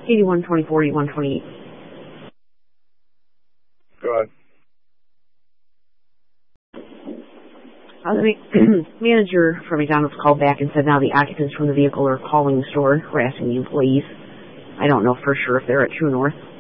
8124, 8128. Go ahead. The manager from McDonald's called back and said now the occupants from the vehicle are calling the store, harassing the employees. I don't know for sure if they're at True North.